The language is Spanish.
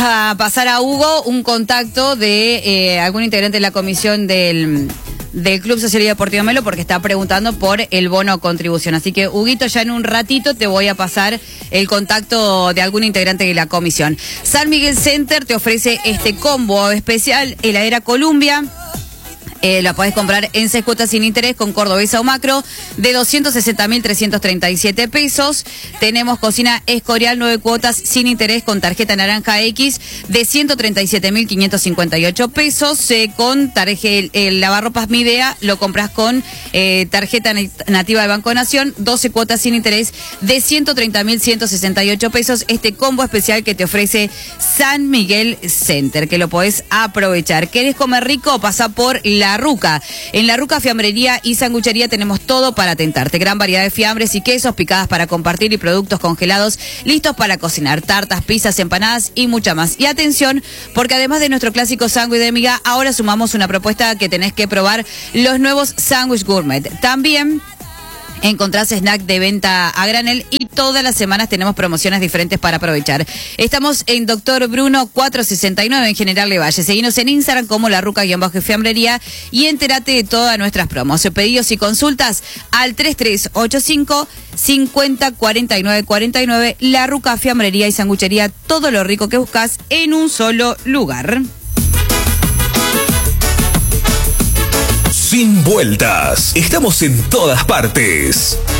a pasar a Hugo un contacto de algún integrante de la comisión del Club Social y Deportivo Melo, porque está preguntando por el bono contribución. Así que, Huguito, ya en un ratito te voy a pasar el contacto de algún integrante de la comisión. San Miguel Center te ofrece este combo especial, heladera Columbia. La podés comprar en 6 cuotas sin interés con Cordobesa o Macro de 260.337 pesos. Tenemos cocina Escorial, 9 cuotas sin interés con tarjeta Naranja X de 137.558 pesos. Con el lavarropas Midea lo compras con tarjeta nativa del Banco Nación, 12 cuotas sin interés de 130.168 pesos. Este combo especial que te ofrece San Miguel Center, que lo podés aprovechar. ¿Querés comer rico? Pasa por La Ruca. En La Ruca Fiambrería y Sanguchería tenemos todo para tentarte. Gran variedad de fiambres y quesos, picadas para compartir y productos congelados listos para cocinar. Tartas, pizzas, empanadas y mucha más. Y atención, porque además de nuestro clásico sándwich de miga, ahora sumamos una propuesta que tenés que probar: los nuevos sándwich gourmet. También encontrás snack de venta a granel y todas las semanas tenemos promociones diferentes para aprovechar. Estamos en Doctor Bruno 469 en General Levalle. Seguinos en Instagram como La Ruca-Fiambrería y entérate de todas nuestras promos. Pedidos y consultas al 3385 50 49 49. La Ruca Fiambrería y Sanguchería, todo lo rico que buscas en un solo lugar. Sin vueltas. Estamos en todas partes.